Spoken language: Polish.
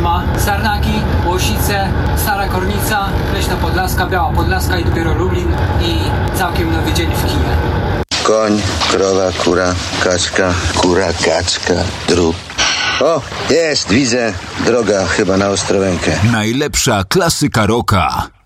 ma Sarnaki, Łosice, Stara Kornica, Leśna Podlaska, Biała Podlaska i dopiero Lublin i całkiem nowy dzień w Kijie. Koń, krowa, kura, kaczka, drób. O, jest, widzę, droga chyba na Ostrołękę. Najlepsza klasyka rocka.